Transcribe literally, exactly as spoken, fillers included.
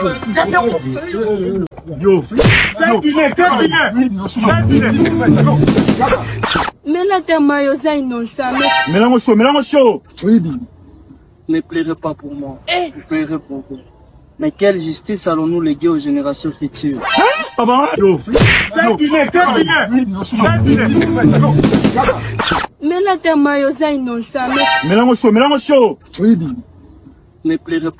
Mais là, t'es maillot, innocent. Mélange chaud, mélange chaud. Oui, ne plairait pas pour moi. Ne plairait pour vous. Mais quelle justice allons-nous léguer aux générations futures? Ah bah, mais là, t'es maillot, innocent. mélange chaud, mélange chaud. Ne plairait pas.